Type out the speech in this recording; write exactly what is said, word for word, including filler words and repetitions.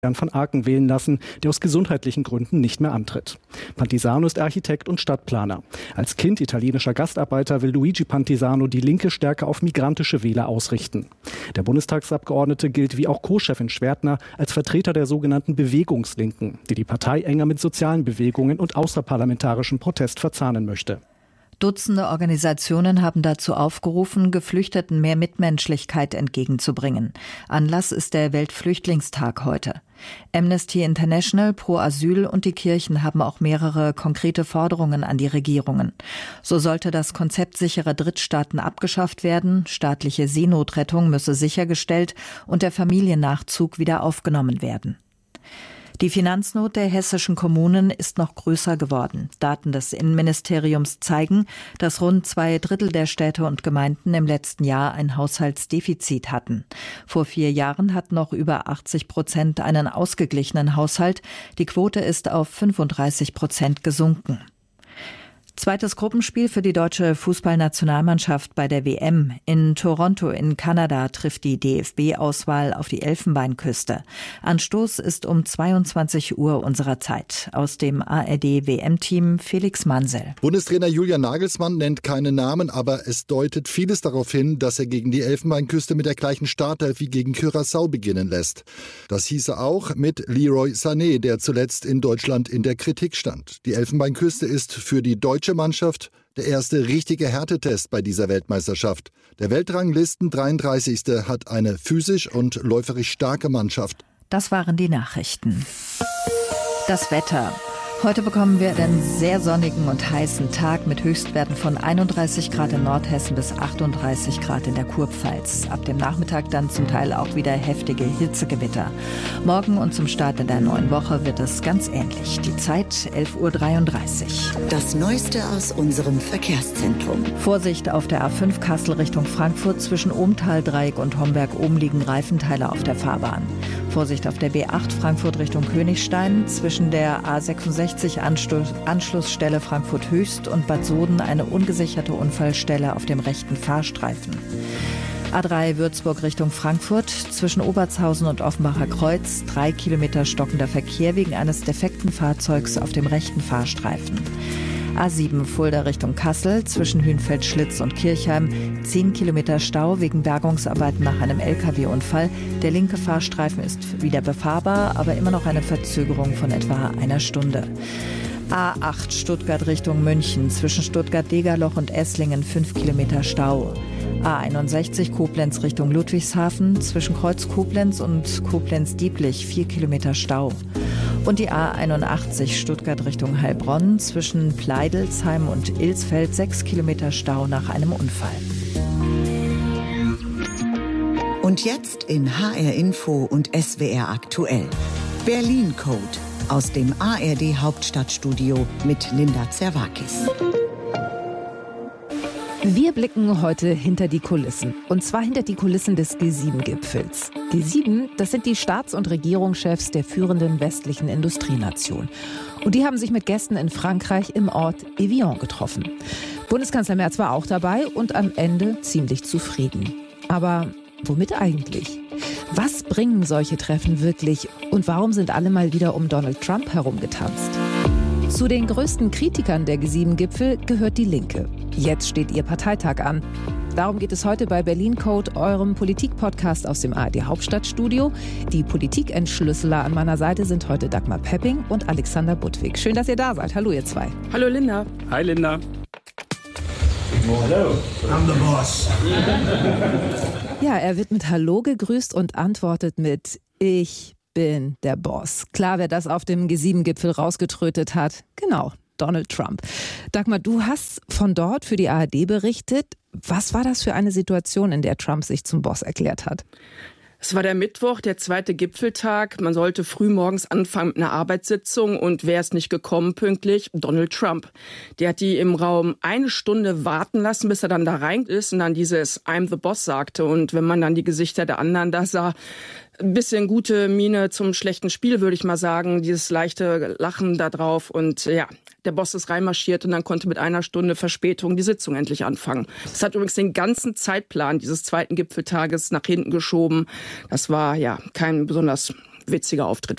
van Aken wählen lassen, der aus gesundheitlichen Gründen nicht mehr antritt. Pantisano ist Architekt und Stadtplaner. Als Kind italienischer Gastarbeiter will Luigi Pantisano die Linke stärker auf migrantische Wähler ausrichten. Der Bundestagsabgeordnete gilt wie auch Co-Chefin Schwertner als Vertreter der sogenannten Bewegungslinken, die die Partei enger mit sozialen Bewegungen und außerparlamentarischem Protest verzahnen möchte. Dutzende Organisationen haben dazu aufgerufen, Geflüchteten mehr Mitmenschlichkeit entgegenzubringen. Anlass ist der Weltflüchtlingstag heute. Amnesty International, Pro Asyl und die Kirchen haben auch mehrere konkrete Forderungen an die Regierungen. So sollte das Konzept sicherer Drittstaaten abgeschafft werden, staatliche Seenotrettung müsse sichergestellt und der Familiennachzug wieder aufgenommen werden. Die Finanznot der hessischen Kommunen ist noch größer geworden. Daten des Innenministeriums zeigen, dass rund zwei Drittel der Städte und Gemeinden im letzten Jahr ein Haushaltsdefizit hatten. Vor vier Jahren hatten noch über achtzig Prozent einen ausgeglichenen Haushalt. Die Quote ist auf fünfunddreißig Prozent gesunken. Zweites Gruppenspiel für die deutsche Fußballnationalmannschaft bei der W M. In Toronto in Kanada trifft die D F B-Auswahl auf die Elfenbeinküste. Anstoß ist um zweiundzwanzig Uhr unserer Zeit. Aus dem A R D-W M-Team Felix Mansell. Bundestrainer Julian Nagelsmann nennt keine Namen, aber es deutet vieles darauf hin, dass er gegen die Elfenbeinküste mit der gleichen Startelf wie gegen Curaçao beginnen lässt. Das hieße auch mit Leroy Sané, der zuletzt in Deutschland in der Kritik stand. Die Elfenbeinküste ist für die deutsche Mannschaft der erste richtige Härtetest bei dieser Weltmeisterschaft. Der Weltranglisten dreiunddreißigste hat eine physisch und läuferisch starke Mannschaft. Das waren die Nachrichten. Das Wetter. Heute bekommen wir einen sehr sonnigen und heißen Tag mit Höchstwerten von einunddreißig Grad in Nordhessen bis achtunddreißig Grad in der Kurpfalz. Ab dem Nachmittag dann zum Teil auch wieder heftige Hitzegewitter. Morgen und zum Start in der neuen Woche wird es ganz ähnlich. Die Zeit elf Uhr dreiunddreißig. Das Neueste aus unserem Verkehrszentrum. Vorsicht auf der A fünf Kassel Richtung Frankfurt. Zwischen Ohmtal-Dreieck und Homberg-Ohm liegen Reifenteile auf der Fahrbahn. Vorsicht auf der B acht Frankfurt Richtung Königstein. Zwischen der A sechsundsechzig Anschluss, Anschlussstelle Frankfurt Höchst und Bad Soden eine ungesicherte Unfallstelle auf dem rechten Fahrstreifen. A drei Würzburg Richtung Frankfurt. Zwischen Obertshausen und Offenbacher Kreuz drei Kilometer stockender Verkehr wegen eines defekten Fahrzeugs auf dem rechten Fahrstreifen. A sieben Fulda Richtung Kassel, zwischen Hünfeld-Schlitz und Kirchheim, zehn Kilometer Stau wegen Bergungsarbeiten nach einem L K W-Unfall. Der linke Fahrstreifen ist wieder befahrbar, aber immer noch eine Verzögerung von etwa einer Stunde. A acht Stuttgart Richtung München, zwischen Stuttgart-Degerloch und Esslingen fünf Kilometer Stau. A einundsechzig Koblenz Richtung Ludwigshafen, zwischen Kreuz Koblenz und Koblenz-Dieblich vier Kilometer Stau. Und die A einundachtzig Stuttgart Richtung Heilbronn, zwischen Pleidelsheim und Ilsfeld sechs Kilometer Stau nach einem Unfall. Und jetzt in H R Info und S W R aktuell. Berlin Code aus dem A R D Hauptstadtstudio mit Linda Zerwakis. Wir blicken heute hinter die Kulissen. Und zwar hinter die Kulissen des G sieben Gipfels. G sieben, das sind die Staats- und Regierungschefs der führenden westlichen Industrienationen. Und die haben sich mit Gästen in Frankreich im Ort Evian getroffen. Bundeskanzler Merz war auch dabei und am Ende ziemlich zufrieden. Aber womit eigentlich? Was bringen solche Treffen wirklich? Und warum sind alle mal wieder um Donald Trump herumgetanzt? Zu den größten Kritikern der G sieben Gipfel gehört die Linke. Jetzt steht ihr Parteitag an. Darum geht es heute bei Berlin Code, eurem Politik-Podcast aus dem A R D Hauptstadtstudio. Die Politikentschlüsseler an meiner Seite sind heute Dagmar Pepping und Alexander Budwig. Schön, dass ihr da seid. Hallo ihr zwei. Hallo Linda. Hi Linda. Hallo. I'm the boss. Ja, er wird mit Hallo gegrüßt und antwortet mit Ich bin der Boss. Klar, wer das auf dem G sieben Gipfel rausgetrötet hat. Genau, Donald Trump. Dagmar, du hast von dort für die A R D berichtet. Was war das für eine Situation, in der Trump sich zum Boss erklärt hat? Es war der Mittwoch, der zweite Gipfeltag. Man sollte früh morgens anfangen mit einer Arbeitssitzung. Und wer ist nicht gekommen pünktlich? Donald Trump. Der hat die im Raum eine Stunde warten lassen, bis er dann da rein ist und dann dieses I'm the Boss sagte. Und wenn man dann die Gesichter der anderen da sah, ein bisschen gute Miene zum schlechten Spiel, würde ich mal sagen. Dieses leichte Lachen da drauf. Und ja, der Boss ist reinmarschiert und dann konnte mit einer Stunde Verspätung die Sitzung endlich anfangen. Das hat übrigens den ganzen Zeitplan dieses zweiten Gipfeltages nach hinten geschoben. Das war ja kein besonders witziger Auftritt.